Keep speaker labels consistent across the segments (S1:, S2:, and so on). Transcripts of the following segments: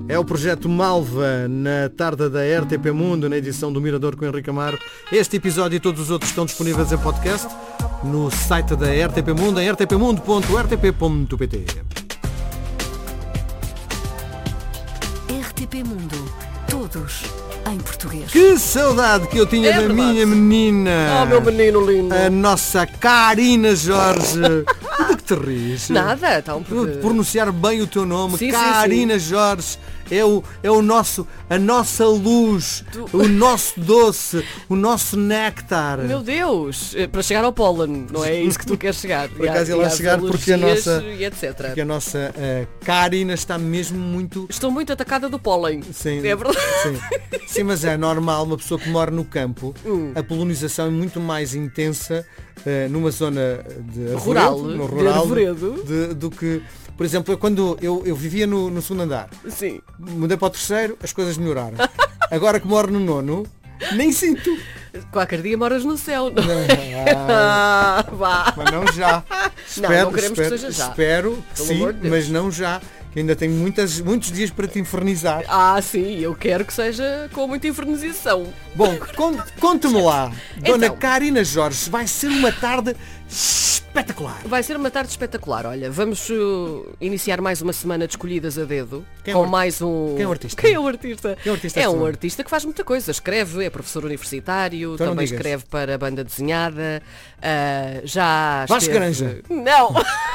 S1: É o projeto Malva na tarde da RTP Mundo, na edição do Mirador com Henrique Amaro. Este episódio e todos os outros estão disponíveis em podcast no site da RTP Mundo, em rtpmundo.rtp.pt.
S2: RTP Mundo, todos em português.
S1: Que saudade que eu tinha da minha menina.
S3: Oh, meu menino lindo.
S1: A nossa Karina Jorge. De que te ris?
S3: Nada, está um
S1: De pronunciar bem o teu nome.
S3: Sim,
S1: Karina
S3: sim.
S1: Jorge. É o nosso, a nossa luz, o nosso doce, o nosso néctar.
S3: Meu Deus, para chegar ao pólen, não é isso que tu queres chegar?
S1: Por acaso ia lá chegar porque a nossa,
S3: e etc.
S1: porque a nossa Karina está mesmo muito...
S3: Estou muito atacada do pólen.
S1: Sim,
S3: É verdade.
S1: sim, mas é normal, uma pessoa que mora no campo, a polinização é muito mais intensa numa zona de
S3: Rural,
S1: no
S3: de
S1: rural,
S3: arvoredo.
S1: do que... Por exemplo, quando eu vivia no segundo andar,
S3: Sim.
S1: mudei para o terceiro, as coisas melhoraram. Agora que moro no nono, nem sinto.
S3: Qualquer dia moras no céu. Não? Vá.
S1: Mas não já.
S3: Não queremos que seja já.
S1: Espero que
S3: Pelo
S1: sim,
S3: amor de Deus.
S1: mas não já. Que ainda tenho muitos dias para te infernizar.
S3: Sim, eu quero que seja com muita infernização.
S1: Bom, conte-me lá. Dona
S3: Então.
S1: Karina Jorge, vai ser uma tarde espetacular.
S3: Vai ser uma tarde espetacular. Olha, vamos iniciar mais uma semana de escolhidas a dedo.
S1: Quem é
S3: com
S1: o
S3: mais um...
S1: Quem é o artista?
S3: Quem é o artista?
S1: Quem é o artista
S3: É
S1: esta
S3: um
S1: semana?
S3: artista que faz muita coisa. Escreve, é professor universitário,
S1: Então não
S3: também
S1: digas.
S3: escreve para a banda desenhada. Já
S1: Vasco
S3: esteve...
S1: Granja.
S3: Não!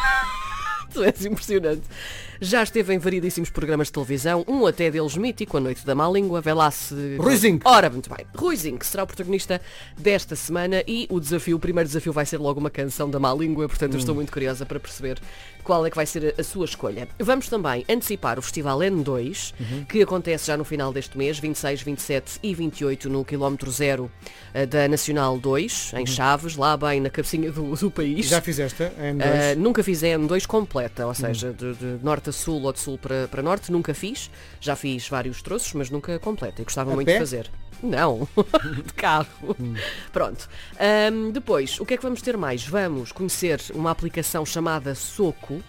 S3: Tu és impressionante. Já esteve em variedíssimos programas de televisão, um até deles mítico, A Noite da Má Língua, vê lá se...
S1: Rui Zinc.
S3: Ora, muito bem. Rui Zinc será o protagonista desta semana e o primeiro desafio vai ser logo uma canção da Má Língua, portanto eu estou muito curiosa para perceber qual é que vai ser a sua escolha. Vamos também antecipar o Festival N2, que acontece já no final deste mês, 26, 27 e 28 no quilómetro 0 da Nacional 2, em Chaves, lá bem na cabecinha do país.
S1: Já fizeste em dois?
S3: Nunca fiz a N2 completa, ou seja, de norte a sul ou de sul para norte, nunca fiz. Já fiz vários troços, mas nunca completa e gostava
S1: A
S3: muito
S1: pé?
S3: de fazer. Não, de carro. Pronto. Depois, o que é que vamos ter mais? Vamos conhecer uma aplicação chamada Soco,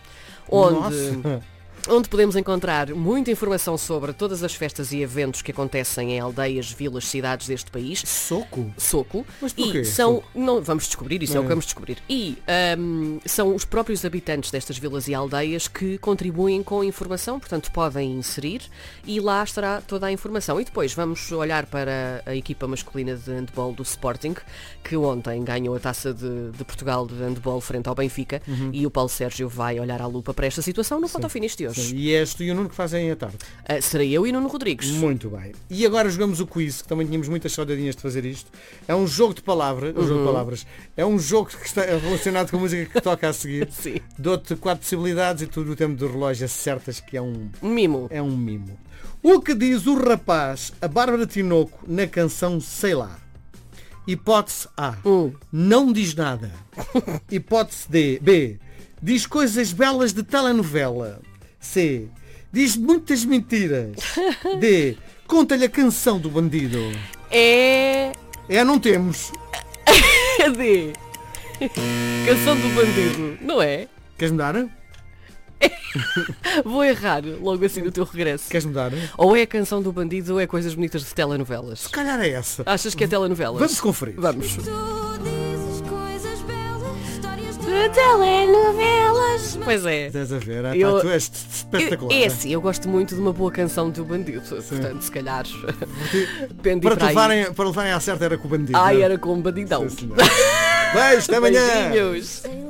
S3: onde podemos encontrar muita informação sobre todas as festas e eventos que acontecem em aldeias, vilas, cidades deste país.
S1: Soco? Mas porquê?
S3: E são, não, vamos descobrir, isso é o que vamos descobrir. E são os próprios habitantes destas vilas e aldeias que contribuem com a informação, portanto podem inserir e lá estará toda a informação. E depois vamos olhar para a equipa masculina de handball do Sporting, que ontem ganhou a taça de Portugal de handball frente ao Benfica, e o Paulo Sérgio vai olhar à lupa para esta situação no Ponto ao Finish de hoje.
S1: Sim, e és tu e o Nuno que fazem a tarde.
S3: Serei eu e Nuno Rodrigues.
S1: Muito bem. E agora jogamos o quiz, que também tínhamos muitas saudadinhas de fazer isto. É um jogo de palavras. É um jogo que está relacionado com a música que toca a seguir.
S3: Sim.
S1: Dou-te 4 possibilidades e tu do tempo do relógio acertas que é um
S3: Mimo.
S1: mimo. O que diz o rapaz a Bárbara Tinoco na canção Sei Lá? Hipótese A. Não diz nada. Hipótese B. Diz coisas belas de telenovela. C. Diz muitas mentiras. D. Conta-lhe a canção do bandido. Não temos.
S3: Cadê? Canção do bandido, não é?
S1: Queres mudar?
S3: Vou errar logo assim no teu regresso.
S1: Queres mudar?
S3: Ou é a canção do bandido ou é coisas bonitas de telenovelas.
S1: Se calhar é essa.
S3: Achas que é telenovelas?
S1: Vamos conferir.
S3: Vamos.
S2: Tu dizes coisas belas, histórias
S3: De telenovelas. Pois é.
S1: Estás a ver?
S3: Eu-
S1: Tu és espetacular.
S3: É assim, eu gosto muito de uma boa canção do bandido. Portanto, se calhar. Pendi
S1: Para
S3: aí.
S1: levarem à certa era com o bandido.
S3: Ai, era com um bandidão.
S1: Sim, senhor. Beijo, até amanhã.
S3: Beijinhos.